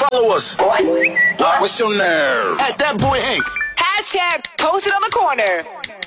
Follow us. What's your nerve? At that boy Hank. Hashtag post it on the corner.